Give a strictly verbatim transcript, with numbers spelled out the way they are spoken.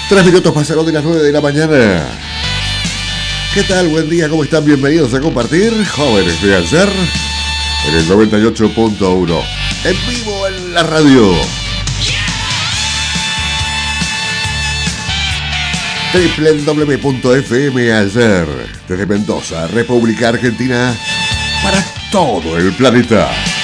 Tres minutos pasaron de las nueve de la mañana. ¿Qué tal? Buen día, ¿cómo están? Bienvenidos a compartir Jóvenes de Ayer en el noventa y ocho punto uno. En vivo en la radio. doble u doble u doble u punto f m ayer desde Mendoza, República Argentina, para todo el planeta.